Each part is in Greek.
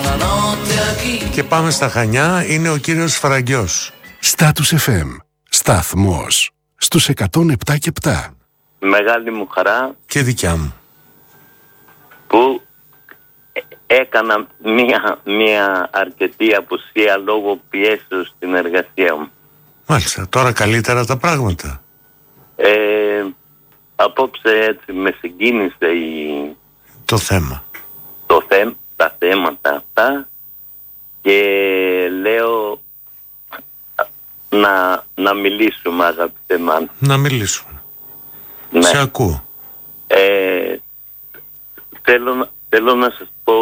Και πάμε στα Χανιά, είναι ο κύριος Φραγκιός. Status FM, σταθμός στους 107 και 7. Μεγάλη μου χαρά Και δικιά μου. που έκανα μία αρκετή απουσία λόγω πιέσεως στην εργασία μου. Μάλιστα, τώρα καλύτερα τα πράγματα. Απόψε έτσι με συγκίνησε Το θέμα. τα θέματα αυτά και λέω να μιλήσουμε, αγαπητέ Μάν. Να μιλήσουμε. Ναι. Σε ακούω. Θέλω να σας πω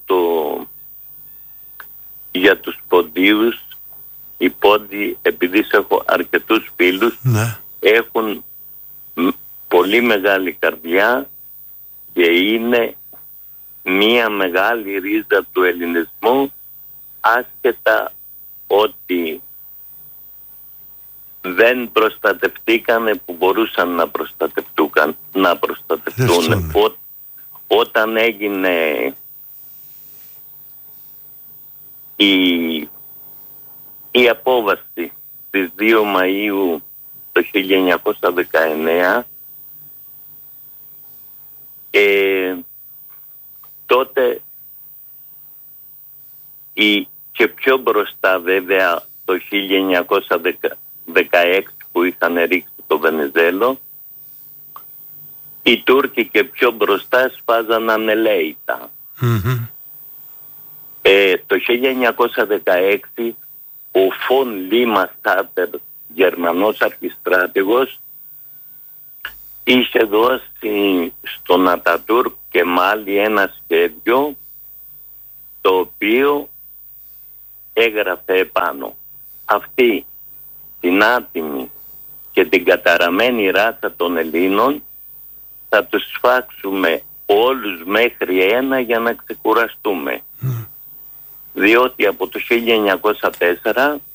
για τους ποντίους. Οι πόντιοι, επειδή έχω αρκετούς φίλους, Ναι. έχουν πολύ μεγάλη καρδιά και είναι μία μεγάλη ρίζα του ελληνισμού, άσχετα ότι δεν προστατευτήκανε που μπορούσαν να προστατευτούν. Όταν έγινε η απόβαση στις 2 Μαΐου το 1919, τότε και πιο μπροστά βέβαια το 1916 που είχαν ρίξει το Βενεζέλο, οι Τούρκοι και πιο μπροστά σφάζαν ανελαίητα. Το 1916 ο Φον Λίμα Στάτερ, Γερμανός αρχιστράτηγος, είχε δώσει στον Ατατούρκ και μάλι ένα σχέδιο το οποίο έγραφε επάνω: αυτή την άτιμη και την καταραμένη ράσα των Ελλήνων θα τους σφάξουμε όλους μέχρι ένα για να ξεκουραστούμε. Διότι από το 1904